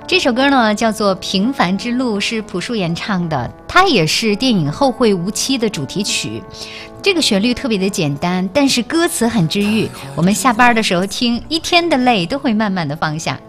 这首歌呢叫做《平凡之路》，是朴树演唱的，它也是电影《后会无期》的主题曲。这个旋律特别的简单，但是歌词很治愈，我们下班的时候听，一天的累都会慢慢的放下。